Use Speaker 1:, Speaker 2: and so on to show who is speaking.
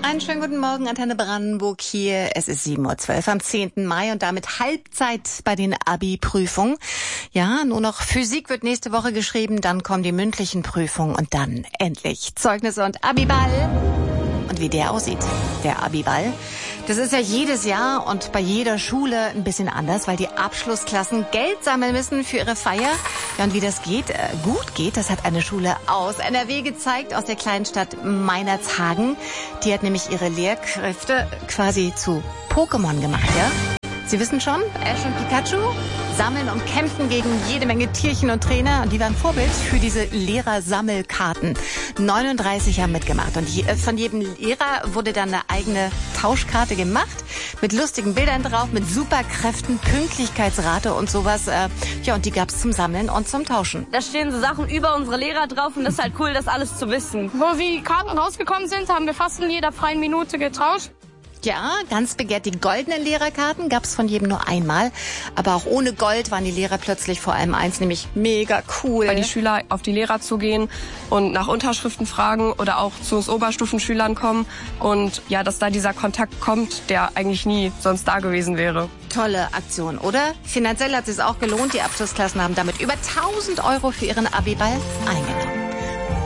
Speaker 1: Einen schönen guten Morgen, Antenne Brandenburg hier. Es ist 7:12 Uhr am 10. Mai und damit Halbzeit bei den Abi-Prüfungen. Ja, nur noch Physik wird nächste Woche geschrieben, dann kommen die mündlichen Prüfungen und dann endlich Zeugnisse und Abiball. Und wie der aussieht, der Abiball. Das ist ja jedes Jahr und bei jeder Schule ein bisschen anders, weil die Abschlussklassen Geld sammeln müssen für ihre Feier. Ja, und wie das geht, gut geht, das hat eine Schule aus NRW gezeigt, aus der kleinen Stadt Meinerzhagen. Die hat nämlich ihre Lehrkräfte quasi zu Pokémon gemacht, ja? Sie wissen schon, Ash und Pikachu sammeln und kämpfen gegen jede Menge Tierchen und Trainer. Und die waren Vorbild für diese Lehrersammelkarten. 39 haben mitgemacht. Und von jedem Lehrer wurde dann eine eigene Tauschkarte gemacht. Mit lustigen Bildern drauf, mit Superkräften, Pünktlichkeitsrate und sowas. Ja, und die gab's zum Sammeln und zum Tauschen.
Speaker 2: Da stehen so Sachen über unsere Lehrer drauf und das ist halt cool, das alles zu wissen.
Speaker 3: Wo die Karten rausgekommen sind, haben wir fast in jeder freien Minute getauscht.
Speaker 1: Ja, ganz begehrt. Die goldenen Lehrerkarten gab's von jedem nur einmal. Aber auch ohne Gold waren die Lehrer plötzlich vor allem eins, nämlich mega cool.
Speaker 4: Weil die Schüler auf die Lehrer zugehen und nach Unterschriften fragen oder auch zu uns Oberstufenschülern kommen. Und ja, dass da dieser Kontakt kommt, der eigentlich nie sonst da gewesen wäre.
Speaker 1: Tolle Aktion, oder? Finanziell hat es sich auch gelohnt. Die Abschlussklassen haben damit über 1.000 € für ihren Abiball eingenommen.